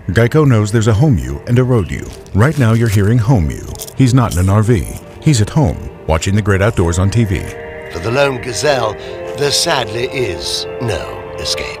Geico knows there's a home you and a road you. Right now you're hearing home you. He's not in an RV. He's at home, watching the great outdoors on TV. For the lone gazelle, there sadly is no escape.